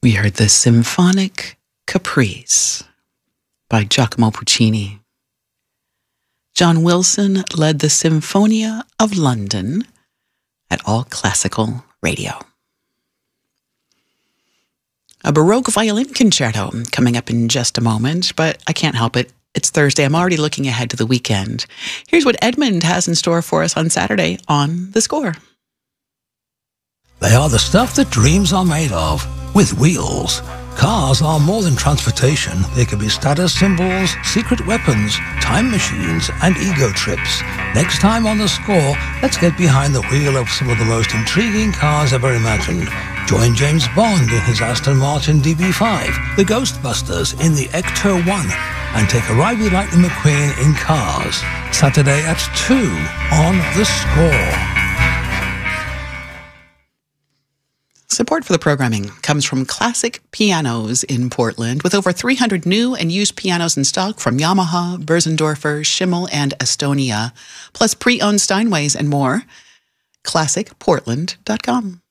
We heard the Symphonic Caprice by Giacomo Puccini. John Wilson led the Symphonia of London at All Classical Radio. A Baroque violin concerto coming up in just a moment, but I can't help it. It's Thursday. I'm already looking ahead to the weekend. Here's what Edmund has in store for us on Saturday on The Score. They are the stuff that dreams are made of, with wheels. Cars are more than transportation. They can be status symbols, secret weapons, time machines, and ego trips. Next time on The Score, let's get behind the wheel of some of the most intriguing cars ever imagined. Join James Bond in his Aston Martin DB5, the Ghostbusters in the Ecto 1, and take a ride with Lightning McQueen in Cars. Saturday at 2 on The Score. Support for the programming comes from Classic Pianos in Portland, with over 300 new and used pianos in stock from Yamaha, Börsendorfer, Schimmel, and Estonia, plus pre-owned Steinways and more. ClassicPortland.com.